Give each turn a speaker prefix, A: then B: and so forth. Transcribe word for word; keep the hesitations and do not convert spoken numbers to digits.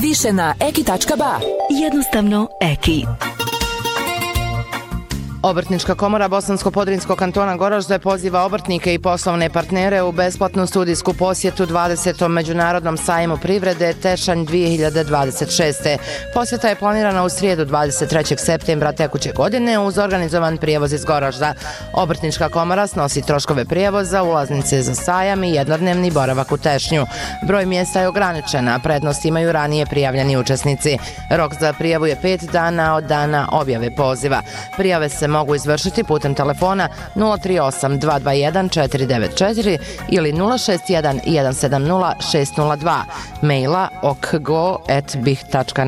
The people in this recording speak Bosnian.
A: Više na eki tačka ba. Jednostavno Eki.
B: Obrtnička komora Bosansko-Podrinjskog kantona Goražde poziva obrtnike i poslovne partnere u besplatnu studijsku posjetu dvadesetom Međunarodnom sajmu privrede Tešanj dvije hiljade dvadeset šeste. Posjeta je planirana u srijedu dvadeset trećeg septembra tekuće godine uz organizovan prijevoz iz Goražda. Obrtnička komora snosi troškove prijevoza, ulaznice za sajam i jednodnevni boravak u Tešnju. Broj mjesta je ograničen, a prednost imaju ranije prijavljeni učesnici. Rok za prijavu je pet dana od dana objave poziva. Prijave se mogu izvršiti putem telefona nula tri osam dva dva jedan četiri devet četiri ili nula šest jedan jedan sedam nula šest nula dva, maila okgo at bih tačka